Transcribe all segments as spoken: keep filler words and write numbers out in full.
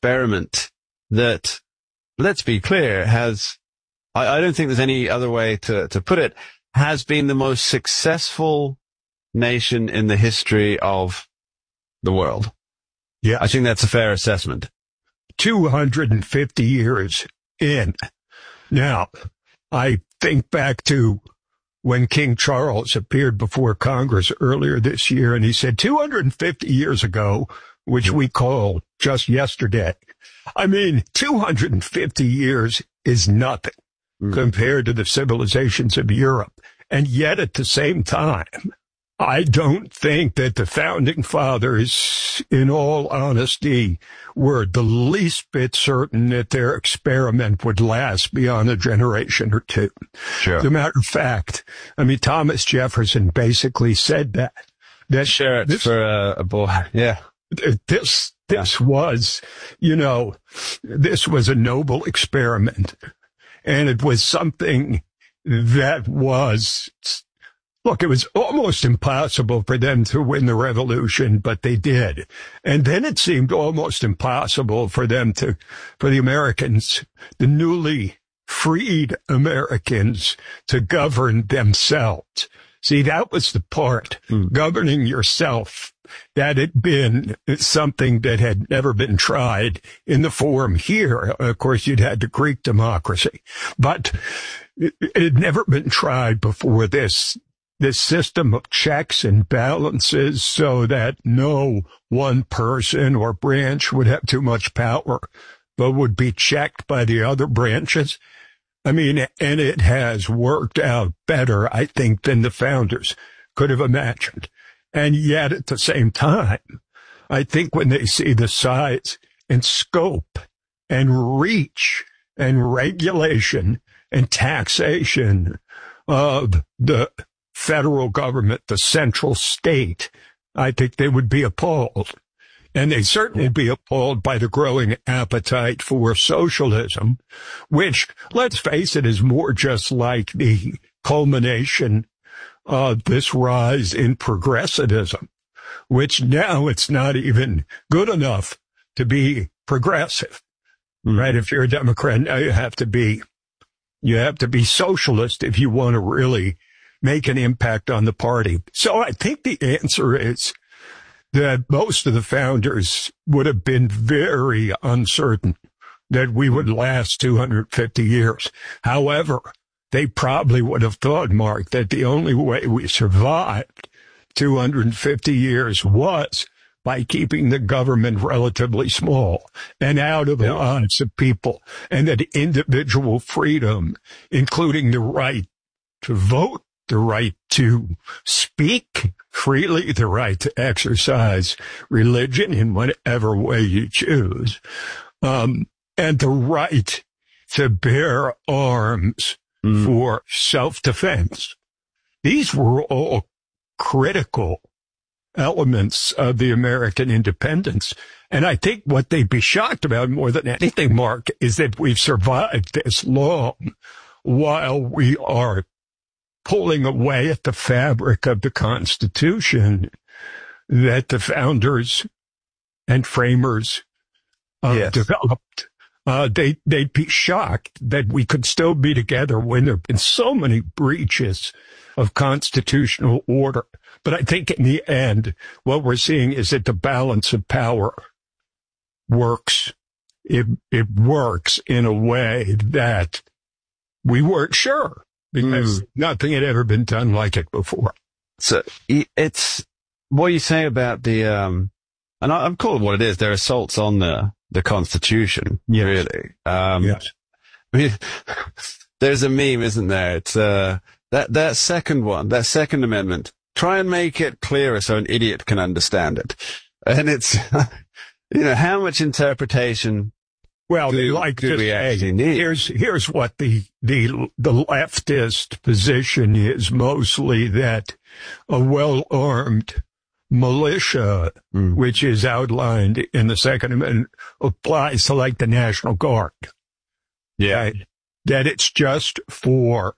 experiment that, let's be clear, has, I, I don't think there's any other way to, to put it, has been the most successful nation in the history of the world. Yeah. I think that's a fair assessment. two hundred fifty years in. Now, I think back to when King Charles appeared before Congress earlier this year, and he said two hundred fifty years ago, which we call just yesterday. I mean, two hundred fifty years is nothing mm. compared to the civilizations of Europe. And yet at the same time, I don't think that the founding fathers, in all honesty, were the least bit certain that their experiment would last beyond a generation or two. Sure. As a matter of fact, I mean, Thomas Jefferson basically said that. that sure, it's this, for a, a boy. Yeah. This, this yeah. was, you know, this was a noble experiment. And it was something that was, look, it was almost impossible for them to win the revolution, but they did. And then it seemed almost impossible for them to, for the Americans, the newly freed Americans, to govern themselves. See, that was the part, mm. governing yourself. That had been something that had never been tried in the form here. Of course, you'd had the Greek democracy, but it had never been tried before this. This system of checks and balances so that no one person or branch would have too much power, but would be checked by the other branches. I mean, and it has worked out better, I think, than the founders could have imagined. And yet at the same time, I think when they see the size and scope and reach and regulation and taxation of the federal government, the central state, I think they would be appalled. And they'd certainly be appalled by the growing appetite for socialism, which, let's face it, is more just like the culmination of this rise in progressivism, which now it's not even good enough to be progressive, mm-hmm. right? If you're a Democrat, now you have to be, you have to be socialist if you want to really make an impact on the party. So I think the answer is that most of the founders would have been very uncertain that we would last two hundred fifty years. However, they probably would have thought, Mark, that the only way we survived two hundred fifty years was by keeping the government relatively small and out of the yeah. lives of people, and that individual freedom, including the right to vote, the right to speak freely, the right to exercise religion in whatever way you choose, um, and the right to bear arms mm. for self-defense. These were all critical elements of the American independence. And I think what they'd be shocked about more than anything, Mark, is that we've survived this long while we are pulling away at the fabric of the Constitution that the founders and framers uh, yes. developed. Uh, they, they'd be shocked that we could still be together when there have been so many breaches of constitutional order. But I think in the end, what we're seeing is that the balance of power works. It, it works in a way that we weren't sure, because mm. nothing had ever been done like it before. So it's what you say about the, um, and I, I'm calling it what it is. They're assaults on the, the Constitution, yes. really. Um, yes. I mean, there's a meme, isn't there? It's, uh, that, that second one, that second amendment, try and make it clearer so an idiot can understand it. And it's, you know, how much interpretation Well, do, they like do to we say, actually need? Here's, here's what the, the, the leftist position is, mostly that a well-armed militia, mm. which is outlined in the Second Amendment, applies to like the National Guard. Yeah. Right? That it's just for,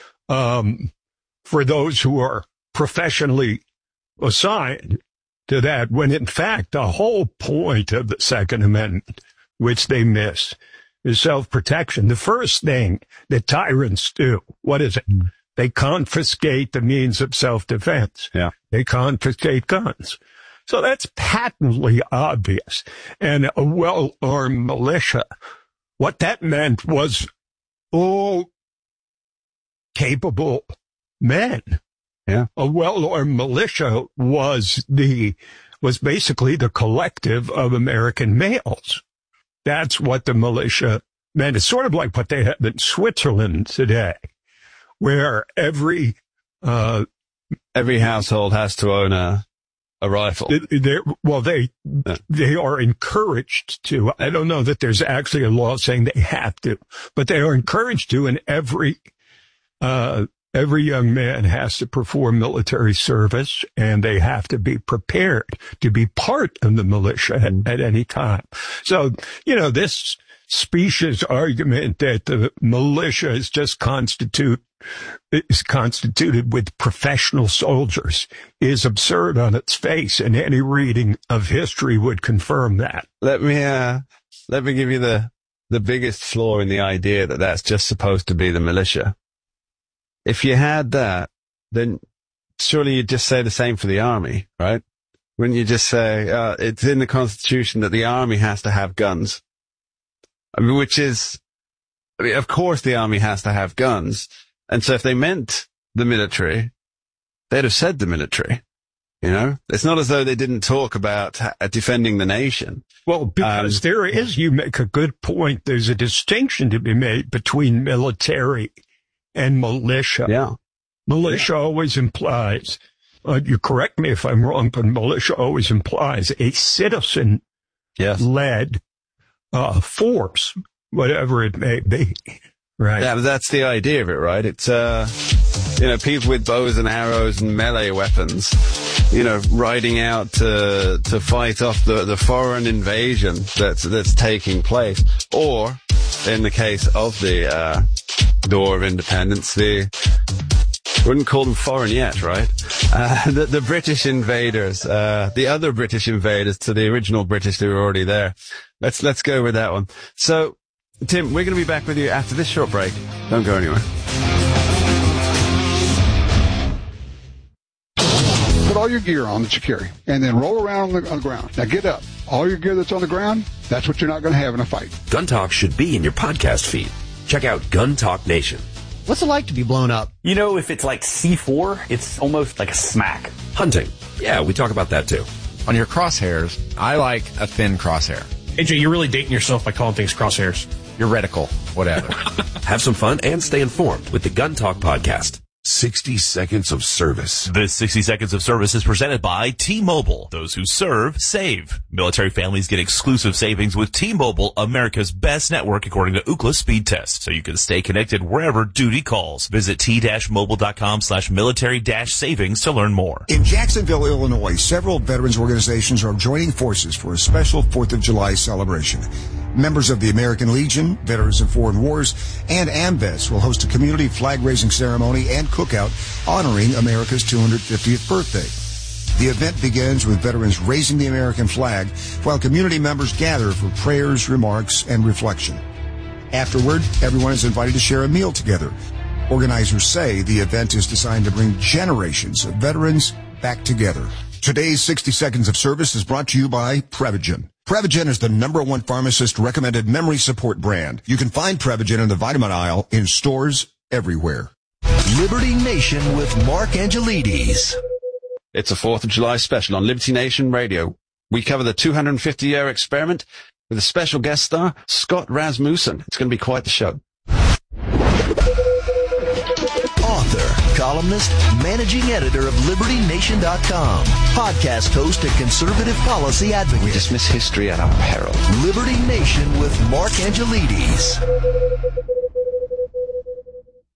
um, for those who are professionally assigned to that, when in fact the whole point of the Second Amendment which they miss, is self-protection. The first thing that tyrants do, what is it? Mm. They confiscate the means of self-defense. Yeah. They confiscate guns. So that's patently obvious. And a well-armed militia, what that meant was all capable men. Yeah. A well-armed militia was the, was basically the collective of American males. That's what the militia meant. It's sort of like what they have in Switzerland today, where every, uh, every household has to own a, a rifle. They, well, they, yeah. they are encouraged to. I don't know that there's actually a law saying they have to, but they are encouraged to, and every, uh, every young man has to perform military service, and they have to be prepared to be part of the militia at, at any time. So, you know, this specious argument that the militia is just constitute, is constituted with professional soldiers is absurd on its face, and any reading of history would confirm that. Let me, uh, let me give you the, the biggest flaw in the idea that that's just supposed to be the militia. If you had that, then surely you'd just say the same for the army, right? Wouldn't you just say, uh, it's in the Constitution that the army has to have guns? I mean, which is, I mean, of course the army has to have guns. And so if they meant the military, they'd have said the military, you know? It's not as though they didn't talk about uh, defending the nation. Well, because um, there is, you make a good point. There's a distinction to be made between military and militia. Yeah. Militia yeah. always implies, uh, you correct me if I'm wrong, but militia always implies a citizen yes. led uh, force, whatever it may be. Right. Yeah, but that's the idea of it, right? It's, uh, you know, people with bows and arrows and melee weapons, you know, riding out to, to fight off the, the foreign invasion that's, that's taking place. Or, in the case of the, uh, War of Independence, the, wouldn't call them foreign yet, right? Uh, the, the British invaders, uh, the other British invaders to the original British who were already there. Let's, let's go with that one. So, Tim, we're going to be back with you after this short break. Don't go anywhere. Put all your gear on that you carry, and then roll around on the, on the ground. Now get up. All your gear that's on the ground, that's what you're not going to have in a fight. Gun Talk should be in your podcast feed. Check out Gun Talk Nation. What's it like to be blown up? You know, if it's like C four, it's almost like a smack. Hunting. Yeah, we talk about that too. On your crosshairs, I like a thin crosshair. A J, you're really dating yourself by calling things crosshairs. Your reticle, whatever. Have some fun and stay informed with the Gun Talk podcast. sixty seconds of service. This sixty seconds of service is presented by T-Mobile. Those who serve, save. Military families get exclusive savings with T-Mobile, America's best network according to Ookla speed test. So you can stay connected wherever duty calls. Visit t-mobile.com slash military dash savings to learn more. In Jacksonville, Illinois, several veterans organizations are joining forces for a special fourth of July celebration. Members of the American Legion, Veterans of Foreign Wars, and AMVETS will host a community flag-raising ceremony and cookout honoring America's two hundred fiftieth birthday. The event begins with veterans raising the American flag while community members gather for prayers, remarks, and reflection. Afterward, everyone is invited to share a meal together. Organizers say the event is designed to bring generations of veterans back together. Today's sixty seconds of service is brought to you by Prevagen. Prevagen is the number one pharmacist-recommended memory support brand. You can find Prevagen in the vitamin aisle in stores everywhere. Liberty Nation with Mark Angelides. It's a fourth of July special on Liberty Nation Radio. We cover the two hundred fifty year experiment with a special guest star, Scott Rasmussen. It's going to be quite the show. Author, columnist, managing editor of Liberty Nation dot com, podcast host and conservative policy advocate. We dismiss history at our peril. Liberty Nation with Mark Angelides.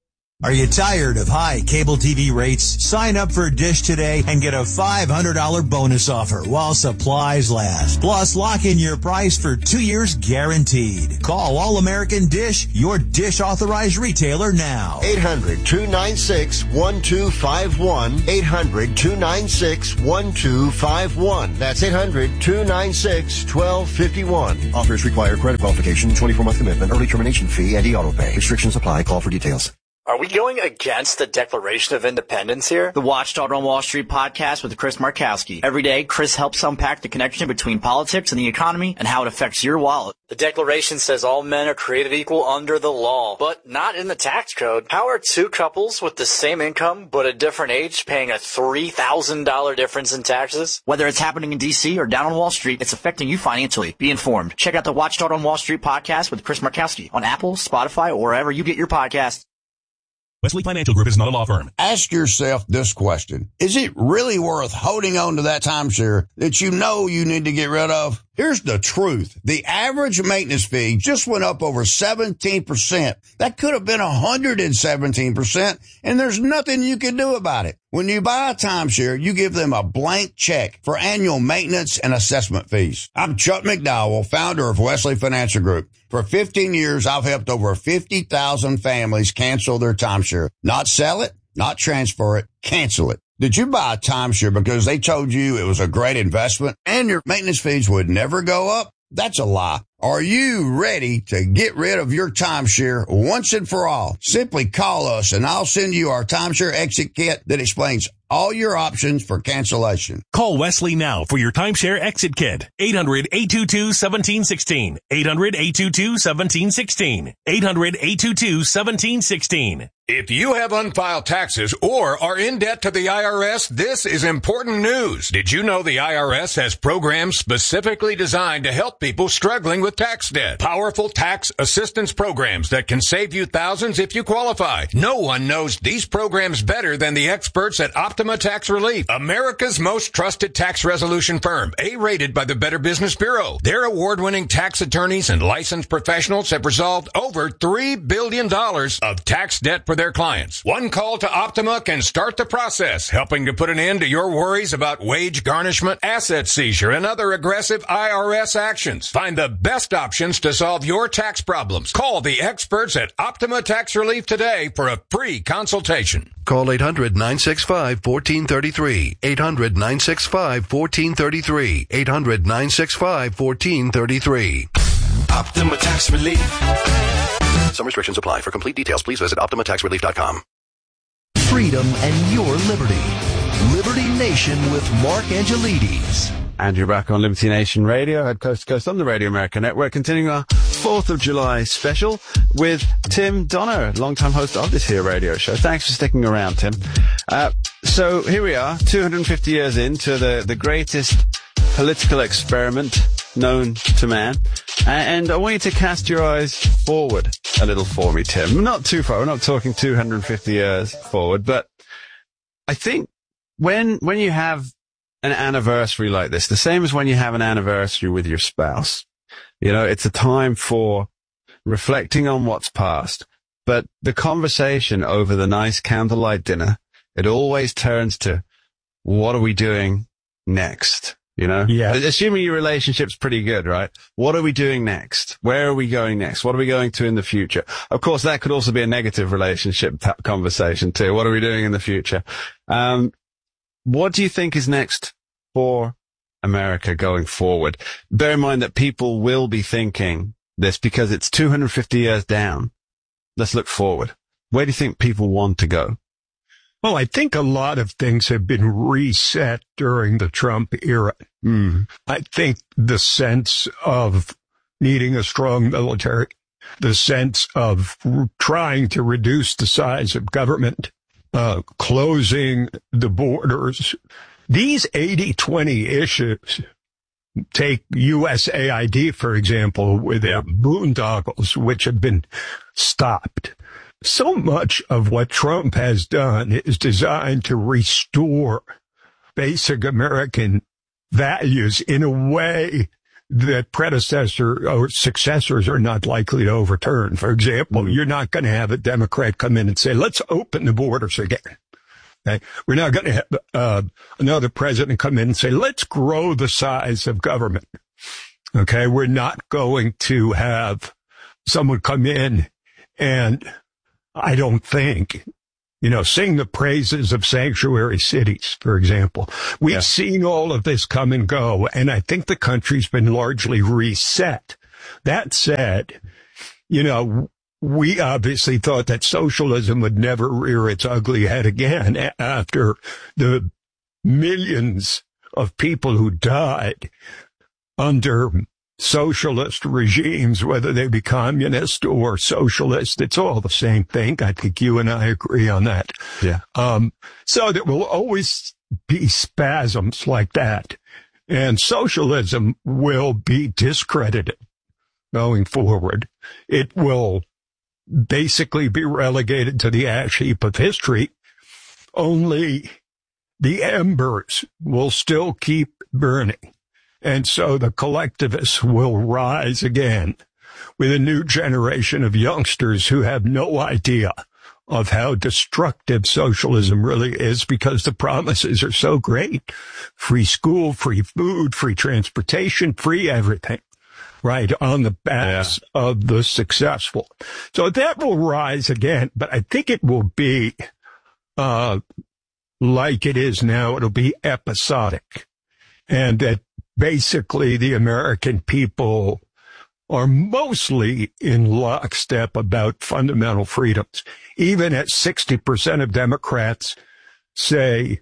Are you tired of high cable T V rates? Sign up for Dish today and get a five hundred dollars bonus offer while supplies last. Plus, lock in your price for two years guaranteed. Call All American Dish, your Dish authorized retailer now. eight hundred, two nine six, one two five one. eight hundred, two nine six, one two five one. That's eight hundred, two nine six, one two five one. Offers require credit qualification, twenty-four month commitment, early termination fee, and e-auto pay. Restrictions apply. Call for details. Are we going against the Declaration of Independence here? The Watchdog on Wall Street podcast with Chris Markowski. Every day, Chris helps unpack the connection between politics and the economy and how it affects your wallet. The Declaration says all men are created equal under the law, but not in the tax code. How are two couples with the same income but a different age paying a three thousand dollars difference in taxes? Whether it's happening in D C or down on Wall Street, it's affecting you financially. Be informed. Check out the Watchdog on Wall Street podcast with Chris Markowski on Apple, Spotify, or wherever you get your podcasts. Wesley Financial Group is not a law firm. Ask yourself this question. Is it really worth holding on to that timeshare that you know you need to get rid of? Here's the truth. The average maintenance fee just went up over seventeen percent. That could have been one hundred seventeen percent, and there's nothing you can do about it. When you buy a timeshare, you give them a blank check for annual maintenance and assessment fees. I'm Chuck McDowell, founder of Wesley Financial Group. For fifteen years, I've helped over fifty thousand families cancel their timeshare. Not sell it, not transfer it, cancel it. Did you buy a timeshare because they told you it was a great investment and your maintenance fees would never go up? That's a lie. Are you ready to get rid of your timeshare once and for all? Simply call us and I'll send you our timeshare exit kit that explains all your options for cancellation. Call Wesley now for your timeshare exit kit. eight hundred, eight two two, one seven one six. eight hundred, eight two two, one seven one six. eight hundred, eight two two, one seven one six. If you have unfiled taxes or are in debt to the I R S, this is important news. Did you know the I R S has programs specifically designed to help people struggling with tax debt? Powerful tax assistance programs that can save you thousands if you qualify. No one knows these programs better than the experts at Optima Tax Relief, America's most trusted tax resolution firm, A-rated by the Better Business Bureau. Their award-winning tax attorneys and licensed professionals have resolved over three billion dollars of tax debt for their clients. One call to Optima can start the process, helping to put an end to your worries about wage garnishment, asset seizure, and other aggressive I R S actions. Find the best options to solve your tax problems. Call the experts at Optima Tax Relief today for a free consultation. Call eight hundred, nine six five, one four three three. eight hundred, nine six five, one four three three. eight hundred, nine six five, one four three three. Optima Tax Relief. Some restrictions apply. For complete details, please visit optima tax relief dot com. Freedom and your liberty. Liberty Nation with Mark Angelides. And you're back on Liberty Nation Radio, head coast to coast on the Radio America Network, continuing our fourth of July special with Tim Donner, longtime host of this here radio show. Thanks for sticking around, Tim. Uh, so here we are, two hundred fifty years into the, the greatest political experiment known to man. And I want you to cast your eyes forward a little for me, Tim. Not too far. We're not talking two hundred fifty years forward, but I think when, when you have an anniversary like this, the same as when you have an anniversary with your spouse, you know, it's a time for reflecting on what's past, but the conversation over the nice candlelight dinner, it always turns to what are we doing next? You know, yeah. Assuming your relationship's pretty good, right? What are we doing next? Where are we going next? What are we going to in the future? Of course, that could also be a negative relationship t- conversation too. What are we doing in the future? Um, what do you think is next for America going forward? Bear in mind that people will be thinking this because it's two hundred fifty years down. Let's look forward. Where do you think people want to go? Well, I think a lot of things have been reset during the Trump era. Mm. I think the sense of needing a strong military, the sense of trying to reduce the size of government, uh, closing the borders, these eighty twenty issues, take U S A I D, for example, with their boondoggles, which have been stopped. So much of what Trump has done is designed to restore basic American values in a way that predecessor or successors are not likely to overturn. For example, mm-hmm. you're not going to have a Democrat come in and say, let's open the borders again. Okay? We're not going to have uh, another president come in and say, let's grow the size of government. Okay, we're not going to have someone come in and I don't think, you know, sing the praises of sanctuary cities, for example. We've yeah. seen all of this come and go, and I think the country's been largely reset. That said, you know, we obviously thought that socialism would never rear its ugly head again after the millions of people who died under socialist regimes, whether they be communist or socialist. It's all the same thing. I think you and I agree on that. Yeah. Um, so there will always be spasms like that, and socialism will be discredited going forward. It will basically be relegated to the ash heap of history. Only the embers will still keep burning. And so the collectivists will rise again with a new generation of youngsters who have no idea of how destructive socialism really is because the promises are so great. Free school, free food, free transportation, free everything. Right, on the backs yeah. of the successful. So that will rise again, but I think it will be uh like it is now. It'll be episodic. And that basically the American people are mostly in lockstep about fundamental freedoms. Even at sixty percent of Democrats say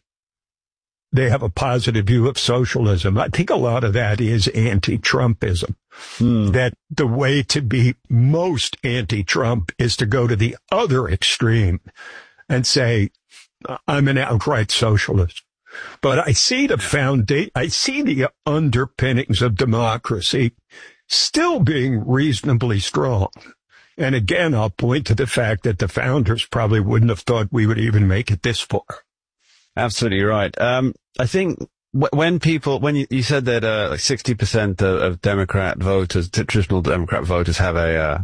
they have a positive view of socialism, I think a lot of that is anti-Trumpism. Hmm. That the way to be most anti-Trump is to go to the other extreme and say, I'm an outright socialist. But I see the foundation, I see the underpinnings of democracy still being reasonably strong. And again, I'll point to the fact that the founders probably wouldn't have thought we would even make it this far. Absolutely right. Um, I think w- when people, when you, you said that uh, like sixty percent of, of Democrat voters, traditional Democrat voters, have a uh,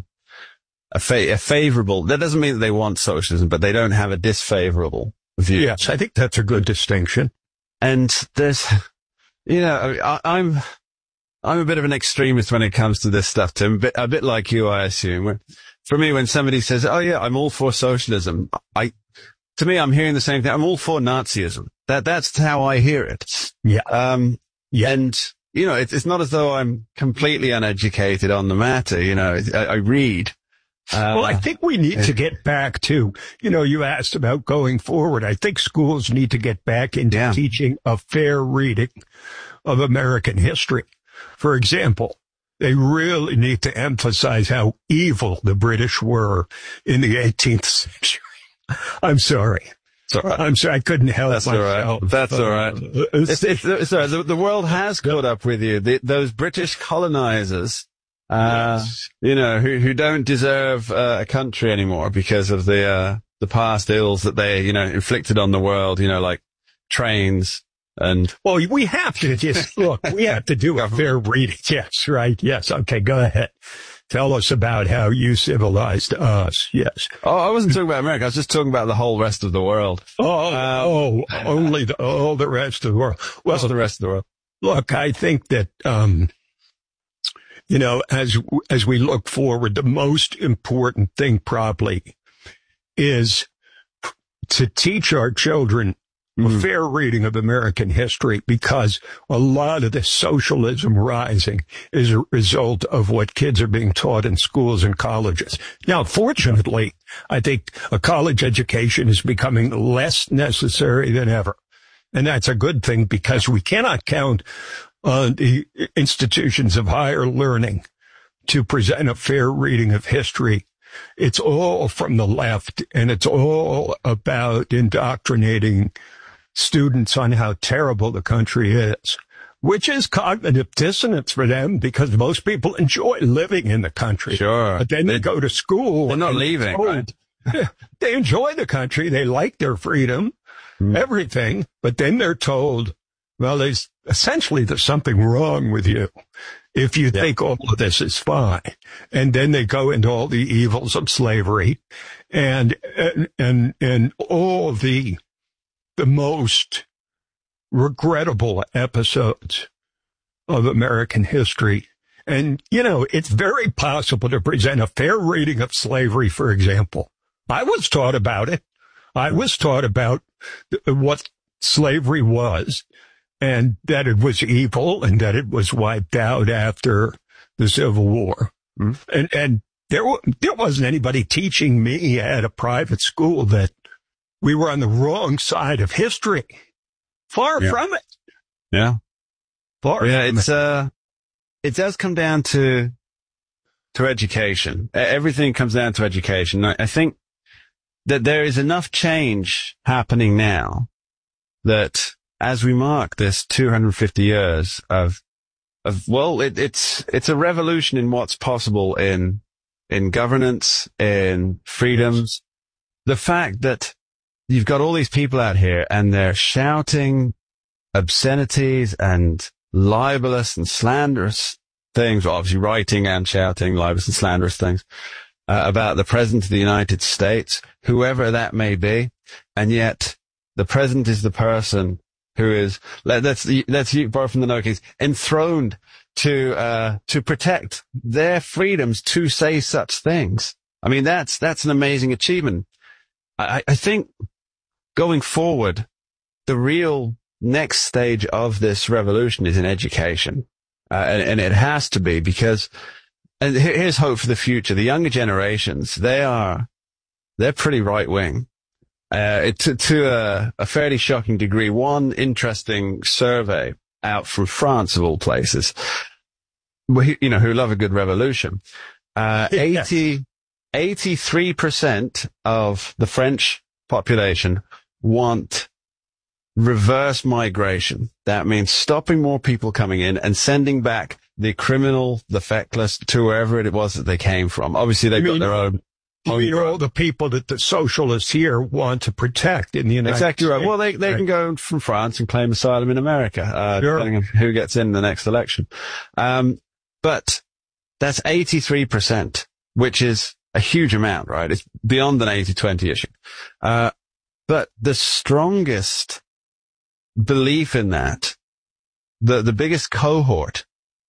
a, fa- a favorable. That doesn't mean that they want socialism, but they don't have a disfavorable view. Yes, I think that's a good distinction. And there's, you know, I, I'm I'm a bit of an extremist when it comes to this stuff, Tim. A bit, a bit like you, I assume. For me, when somebody says, "Oh yeah, I'm all for socialism," I To me, I'm hearing the same thing. I'm all for Nazism. That, that's how I hear it. Yeah. Um, yeah. And, you know, it's, it's not as though I'm completely uneducated on the matter. You know, I, I read. Uh, well, I think we need to get back to, you know, you asked about going forward. I think schools need to get back into yeah. teaching a fair reading of American history. For example, they really need to emphasize how evil the British were in the eighteenth century. I'm sorry. All right. I'm sorry. I couldn't help That's myself. All right. That's all right. Uh, it's, it's, it's all right. The, the world has caught up with you. The, those British colonizers, uh, yes. you know, who, who don't deserve uh, a country anymore because of the, uh, the past ills that they, you know, inflicted on the world, you know, like trains and. Well, we have to just, look, we have to do a fair reading. Yes, right. Yes. Okay. Go ahead. Tell us about how you civilized us. Yes. Oh, I wasn't talking about America. I was just talking about the whole rest of the world. Oh, um, oh, only the, all the rest of the world. Well, the rest of the world. Look, I think that, um, you know, as, as we look forward, the most important thing probably is to teach our children mm. a fair reading of American history, because a lot of the socialism rising is a result of what kids are being taught in schools and colleges. Now, fortunately, I think a college education is becoming less necessary than ever. And that's a good thing, because we cannot count on the institutions of higher learning to present a fair reading of history. It's all from the left, and it's all about indoctrinating students on how terrible the country is, which is cognitive dissonance for them, because most people enjoy living in the country. Sure. But then they, they go to school. They're not leaving, told, right? They enjoy the country. They like their freedom, mm. everything. But then they're told, well, there's essentially there's something wrong with you. if you yeah. think all of this is fine. And then they go into all the evils of slavery and, and, and, and all the, the most regrettable episodes of American history. And, you know, it's very possible to present a fair reading of slavery, for example. I was taught about it. I was taught about what slavery was, and that it was evil, and that it was wiped out after the Civil War. Mm-hmm. And, and there, there wasn't anybody teaching me at a private school that we were on the wrong side of history. Far yeah. from it. Yeah. Far yeah, from it's, it. uh, it does come down to, to education. Everything comes down to education. I, I think that there is enough change happening now that as we mark this two hundred fifty years of, of, well, it, it's, it's a revolution in what's possible in, in governance, in freedoms. The fact that you've got all these people out here and they're shouting obscenities and libelous and slanderous things, well, obviously writing and shouting libelous and slanderous things, uh, about the President of the United States, whoever that may be. And yet the President is the person who is, let's, let's borrow from the Nokis, enthroned to, uh, to protect their freedoms to say such things. I mean, that's, that's an amazing achievement. I, I think going forward, the real next stage of this revolution is in education. Uh, and, and it has to be, because, and here's hope for the future. The younger generations, they are, they're pretty right wing. Uh, it, to, to a, a fairly shocking degree. One interesting survey out from France, of all places, you know, who love a good revolution. Uh, eighty, eighty-three percent of the French population want reverse migration. That means stopping more people coming in and sending back the criminal, the feckless, to wherever it was that they came from. Obviously, they've got their own. Oh, you're all the people that the socialists here want to protect in the United States. Exactly right. Well, they, they right. can go from France and claim asylum in America, uh, sure. depending on who gets in the next election. Um, but that's eighty-three percent, which is a huge amount, right? It's beyond an eighty twenty issue. Uh, but the strongest belief in that, the, the biggest cohort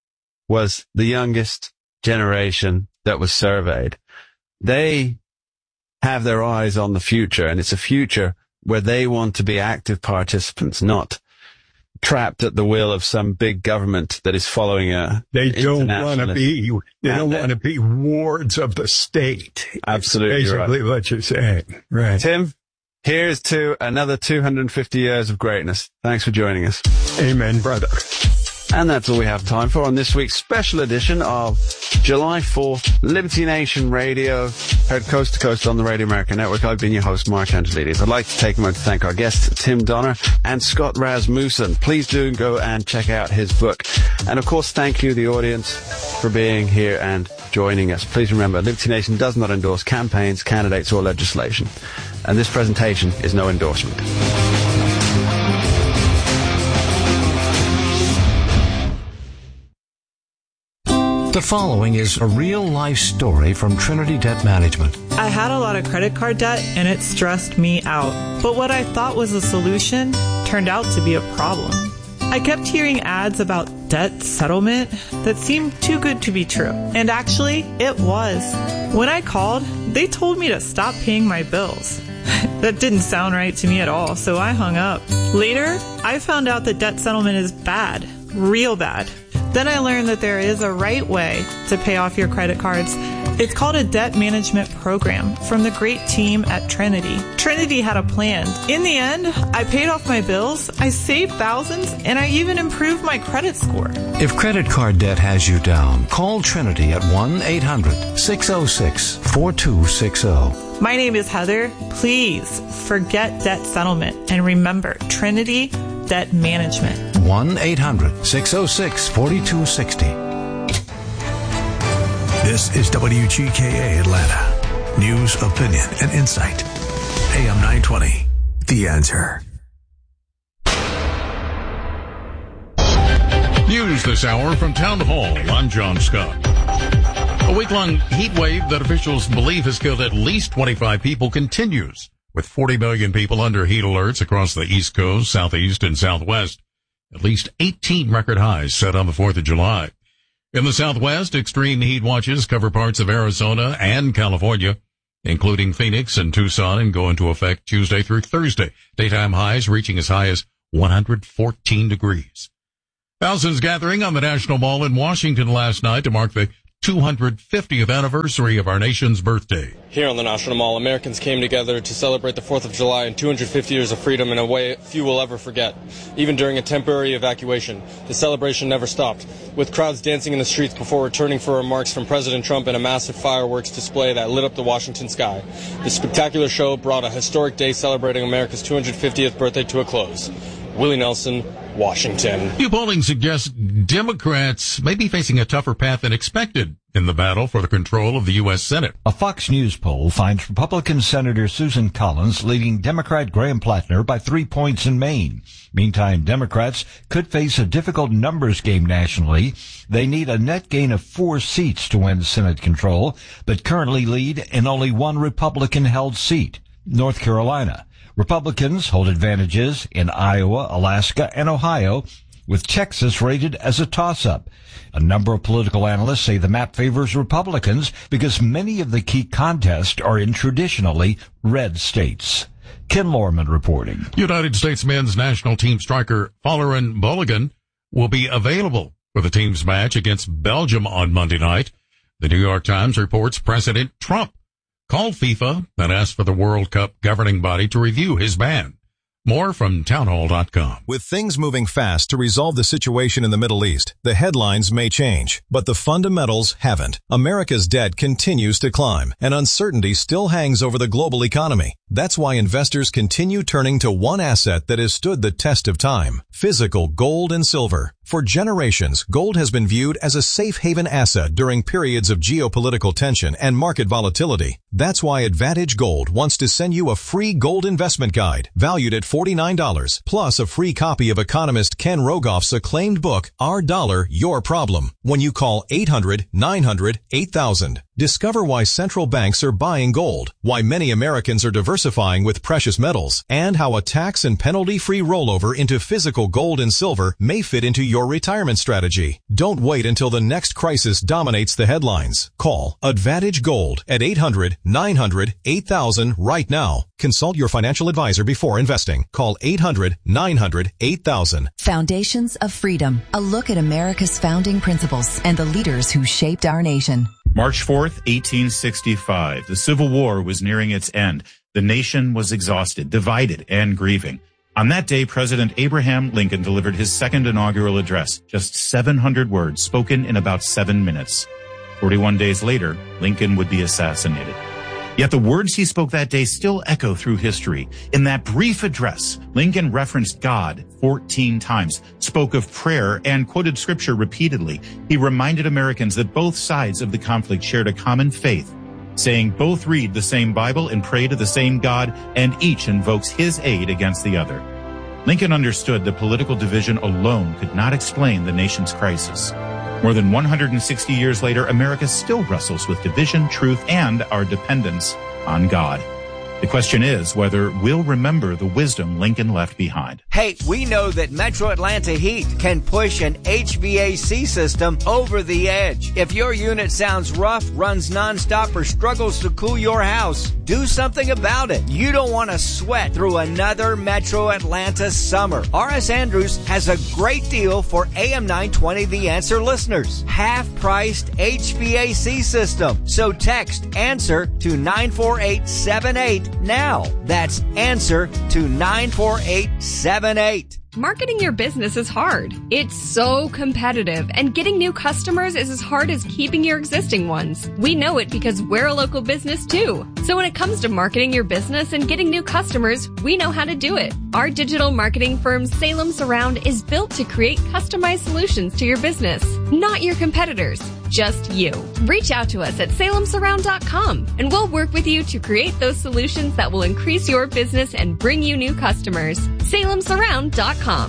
was the youngest generation that was surveyed. They have their eyes on the future, and it's a future where they want to be active participants, not trapped at the will of some big government that is following a. They don't want to be. They don't want to be wards of the state. Absolutely, basically right. what you're saying, right? Tim, here's to another two hundred fifty years of greatness. Thanks for joining us. Amen, brother. And that's all we have time for on this week's special edition of July fourth, Liberty Nation Radio, heard coast to coast on the Radio America Network. I've been your host, Mark Angelides. I'd like to take a moment to thank our guests, Tim Donner and Scott Rasmussen. Please do go and check out his book. And of course, thank you, the audience, for being here and joining us. Please remember, Liberty Nation does not endorse campaigns, candidates, or legislation. And this presentation is no endorsement. The following is a real-life story from Trinity Debt Management. I had a lot of credit card debt, and it stressed me out. But what I thought was a solution turned out to be a problem. I kept hearing ads about debt settlement that seemed too good to be true. And actually, it was. When I called, they told me to stop paying my bills. That didn't sound right to me at all, so I hung up. Later, I found out that debt settlement is bad. Real bad. Then I learned that there is a right way to pay off your credit cards. It's called a debt management program from the great team at Trinity. Trinity had a plan. In the end, I paid off my bills, I saved thousands, and I even improved my credit score. If credit card debt has you down, call Trinity at one eight hundred six oh six four two six oh. My name is Heather. Please forget debt settlement and remember Trinity Debt Management. one eight hundred six oh six four two six oh. This is W G K A Atlanta. News, opinion, and insight. A M nine twenty. The Answer. News News this hour from Town Hall. I'm John Scott. A week-long heat wave that officials believe has killed at least twenty-five people continues, with forty million people under heat alerts across the East Coast, Southeast, and Southwest. At least eighteen record highs set on the fourth of July. In the Southwest, extreme heat watches cover parts of Arizona and California, including Phoenix and Tucson, and go into effect Tuesday through Thursday. Daytime highs reaching as high as one hundred fourteen degrees. Thousands gathering on the National Mall in Washington last night to mark the two hundred fiftieth anniversary of our nation's birthday. Here on the National Mall, Americans came together to celebrate the fourth of July and two hundred fifty years of freedom in a way few will ever forget. Even during a temporary evacuation, the celebration never stopped, with crowds dancing in the streets before returning for remarks from President Trump and a massive fireworks display that lit up the Washington sky. The spectacular show brought a historic day celebrating America's two hundred fiftieth birthday to a close. Willie Nelson, Washington. New polling suggests Democrats may be facing a tougher path than expected in the battle for the control of the U S Senate. A Fox News poll finds Republican Senator Susan Collins leading Democrat Graham Plattner by three points in Maine. Meantime, Democrats could face a difficult numbers game nationally. They need a net gain of four seats to win Senate control, but currently lead in only one Republican-held seat, North Carolina. Republicans hold advantages in Iowa, Alaska, and Ohio, with Texas rated as a toss-up. A number of political analysts say the map favors Republicans because many of the key contests are in traditionally red states. Ken Lorman reporting. United States men's national team striker Folarin Balogun will be available for the team's match against Belgium on Monday night. The New York Times reports President Trump called FIFA and asked for the World Cup governing body to review his ban. More from townhall dot com. With things moving fast to resolve the situation in the Middle East, the headlines may change, but the fundamentals haven't. America's debt continues to climb, and uncertainty still hangs over the global economy. That's why investors continue turning to one asset that has stood the test of time: physical gold and silver. For generations, gold has been viewed as a safe haven asset during periods of geopolitical tension and market volatility. That's why Advantage Gold wants to send you a free gold investment guide valued at forty-nine dollars, plus a free copy of economist Ken Rogoff's acclaimed book, Our Dollar, Your Problem, when you call eight hundred, nine hundred, eight thousand. Discover why central banks are buying gold, why many Americans are diversifying with precious metals, and how a tax and penalty-free rollover into physical gold and silver may fit into your retirement strategy. Don't wait until the next crisis dominates the headlines. Call Advantage Gold at eight hundred, nine hundred, eight thousand right now. Consult your financial advisor before investing. Call eight hundred, nine hundred, eight thousand. Foundations of Freedom. A look at America's founding principles and the leaders who shaped our nation. March fourth, eighteen sixty-five. The Civil War was nearing its end. The nation was exhausted, divided, and grieving. On that day, President Abraham Lincoln delivered his second inaugural address, just seven hundred words spoken in about seven minutes. forty-one days later, Lincoln would be assassinated. Yet the words he spoke that day still echo through history. In that brief address, Lincoln referenced God fourteen times, spoke of prayer, and quoted scripture repeatedly. He reminded Americans that both sides of the conflict shared a common faith, saying both read the same Bible and pray to the same God, and each invokes his aid against the other. Lincoln understood that political division alone could not explain the nation's crisis. More than one hundred sixty years later, America still wrestles with division, truth, and our dependence on God. The question is whether we'll remember the wisdom Lincoln left behind. Hey, we know that Metro Atlanta Heat can push an H V A C system over the edge. If your unit sounds rough, runs nonstop, or struggles to cool your house, do something about it. You don't want to sweat through another Metro Atlanta summer. R S Andrews has a great deal for A M nine twenty The Answer listeners. Half-priced H V A C system. So text ANSWER to nine four eight seven eight now. That's ANSWER to nine four eight seven eight. Marketing your business is hard. It's so competitive, and getting new customers is as hard as keeping your existing ones. We know it because we're a local business too. So when it comes to marketing your business and getting new customers, we know how to do it. Our digital marketing firm Salem Surround is built to create customized solutions to your business, not your competitors, just you. Reach out to us at salem surround dot com and we'll work with you to create those solutions that will increase your business and bring you new customers. salem surround dot com.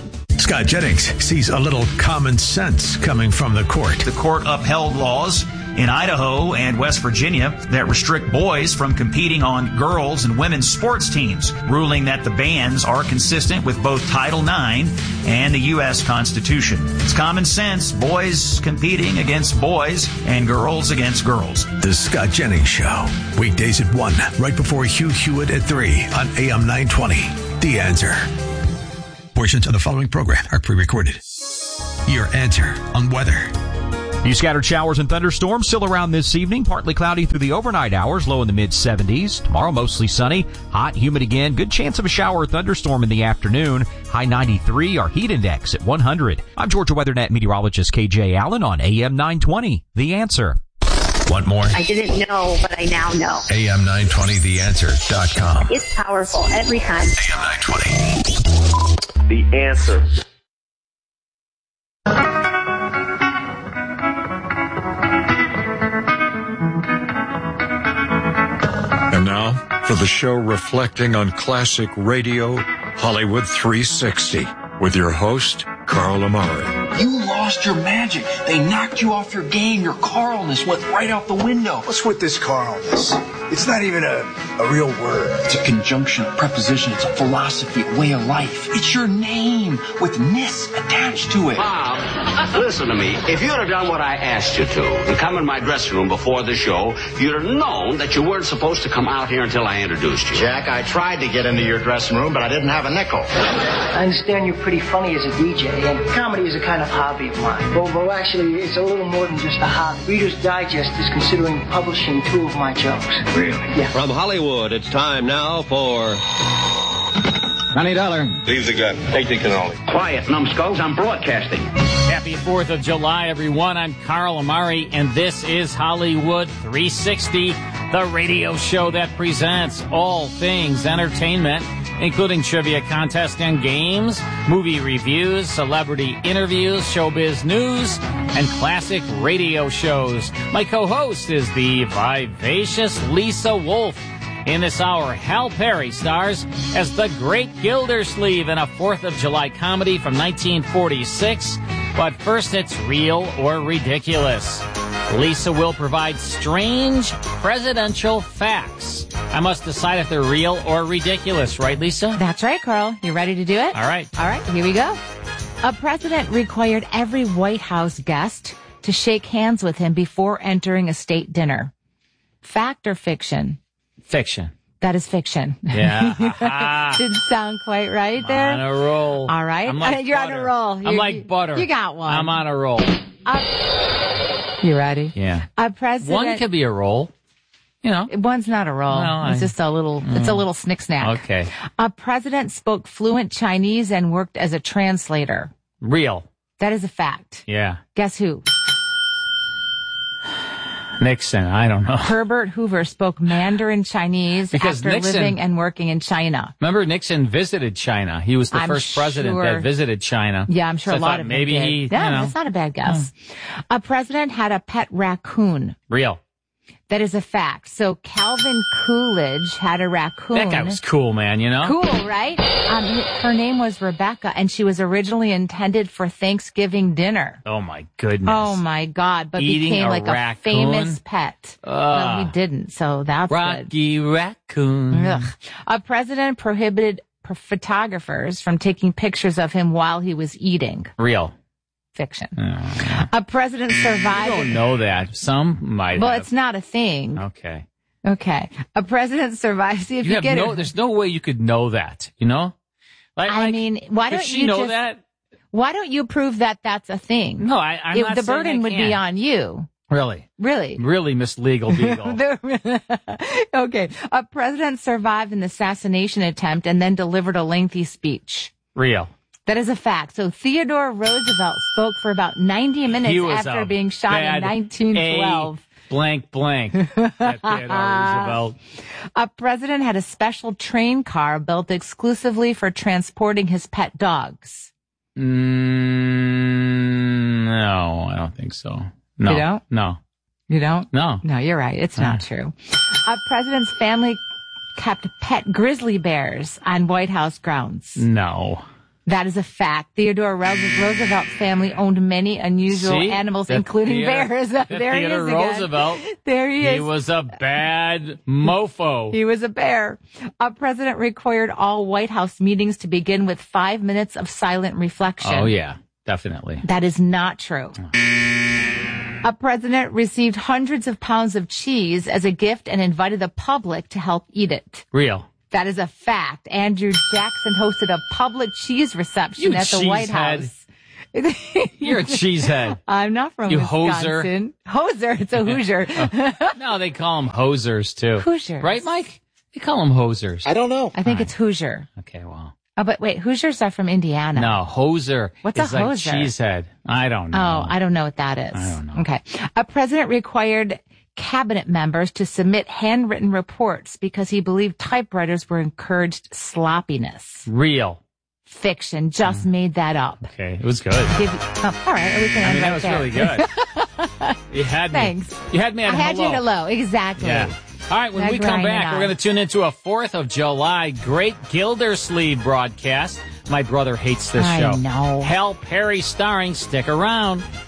Scott Jennings sees a little common sense coming from the court. The court upheld laws in Idaho and West Virginia that restrict boys from competing on girls' and women's sports teams, ruling that the bans are consistent with both Title nine and the U S Constitution. It's common sense, boys competing against boys and girls against girls. The Scott Jennings Show, weekdays at one, right before Hugh Hewitt at three on A M nine twenty. The Answer. Portions of the following program are pre-recorded. Your Answer on weather. Few scattered showers and thunderstorms still around this evening. Partly cloudy through the overnight hours, low in the mid seventies. Tomorrow, mostly sunny, hot, humid again. Good chance of a shower or thunderstorm in the afternoon. High ninety-three, our heat index at one hundred. I'm Georgia WeatherNet meteorologist K J Allen on A M nine twenty. The Answer. Want more? I didn't know, but I now know. A M nine twenty the answer dot com. It's powerful every time. A M nine twenty. The Answer. And now, for the show reflecting on classic radio, Hollywood three sixty, with your host, Carl Amari. You lost your magic. They knocked you off your game. Your Carlness went right out the window. What's with this Carlness? It's not even a, a real word. It's a conjunction, a preposition. It's a philosophy, a way of life. It's your name with ness attached to it. Bob, listen to me. If you'd have done what I asked you to and come in my dressing room before the show, you'd have known that you weren't supposed to come out here until I introduced you. Jack, I tried to get into your dressing room, but I didn't have a nickel. I understand you're pretty funny as a D J, and comedy is a kind of hobby of mine. Well, well, actually, it's a little more than just a hobby. Reader's Digest is considering publishing two of my jokes. Really? Yeah. From Hollywood, it's time now for... Twenty dollar. Leave the gun. Take the cannoli. Quiet, numbskulls. I'm broadcasting. Happy fourth of July, everyone. I'm Carl Amari, and this is Hollywood three sixty, the radio show that presents all things entertainment, including trivia contests and games, movie reviews, celebrity interviews, showbiz news, and classic radio shows. My co-host is the vivacious Lisa Wolf. In this hour, Hal Perry stars as the Great Gildersleeve in a fourth of July comedy from nineteen forty-six. But first, it's Real or Ridiculous. Lisa will provide strange presidential facts. I must decide if they're real or ridiculous, right, Lisa? That's right, Carl. You ready to do it? All right. All right, here we go. A president required every White House guest to shake hands with him before entering a state dinner. Fact or fiction? Fiction. That is fiction. Yeah. Didn't sound quite right there. I'm on a roll. All right. I'm like You're butter. on a roll. I'm You're, like butter. You got one. I'm on a roll. Uh, you ready? Yeah. A president. One could be a roll. You know. One's not a roll. No, it's I, just a little, mm. it's a little snick snack. Okay. A president spoke fluent Chinese and worked as a translator. Real. That is a fact. Yeah. Guess who? Nixon. I don't know. Herbert Hoover spoke Mandarin Chinese because after Nixon, living and working in China. Remember, Nixon visited China. He was the I'm first sure, president that visited China. Yeah, I'm sure so a lot of maybe maybe he. Yeah, you know, that's not a bad guess. Hmm. A president had a pet raccoon. Real. That is a fact. So Calvin Coolidge had a raccoon. That guy was cool, man, you know? Cool, right? Um, her name was Rebecca, and she was originally intended for Thanksgiving dinner. Oh, my goodness. Oh, my God. But Eating became a like raccoon? a famous pet. Uh, well, he didn't, so that's Rocky good. Raccoon. Ugh. A president prohibited photographers from taking pictures of him while he was eating. Real. Fiction. Oh. A president survived. You don't know that. Some might Well, have. it's not a thing. Okay. Okay. A president survived. See if you, you have get no, it. There's no way you could know that, you know? Like, I like, mean, why does don't she you know just, that? Why don't you prove that that's a thing? No, I, I'm it, not The saying burden I would can't. be on you. Really? Really? Really, Miss Legal Beagle. Okay. A president survived an assassination attempt and then delivered a lengthy speech. Real. That is a fact. So Theodore Roosevelt spoke for about ninety minutes after being shot in nineteen twelve. A blank blank. That Theodore Roosevelt. A president had a special train car built exclusively for transporting his pet dogs. Mm, no, I don't think so. No. You don't? No. You don't? No. No, you're right. It's not Uh. true. A president's family kept pet grizzly bears on White House grounds. No. That is a fact. Theodore Roosevelt family owned many unusual See? animals, That including Theodore- bears. that There he is Theodore again. Roosevelt. There he is. He was a bad mofo. He was a bear. A president required all White House meetings to begin with five minutes of silent reflection. Oh, yeah, definitely. That is not true. A president received hundreds of pounds of cheese as a gift and invited the public to help eat it. Real. That is a fact. Andrew Jackson hosted a public cheese reception You at the White cheesehead. House. You're a cheesehead. I'm not from You Wisconsin. Hoser. It's a Hoosier. No, they call them hosers, too. Hoosiers. Right, Mike? They call them hosers. I don't know. I think it's Hoosier. Okay, well. Oh, but wait, Hoosiers are from Indiana. No, hoser What's a is like hoser? cheesehead. I don't know. Oh, I don't know what that is. I don't know. Okay. A president required cabinet members to submit handwritten reports because he believed typewriters were encouraged sloppiness. Real. Fiction. Just made that up. Okay, it was good. Give you, oh, all right, we can I end mean, right that was there. really good. You had me. Thanks. You had me at I had hello. you at hello. Exactly. Yeah. All right, when Meg we come Ryan back, and we're I. going to tune into a fourth of July Great Gildersleeve broadcast. My brother hates this I show. know. Hal Perry starring. Stick around.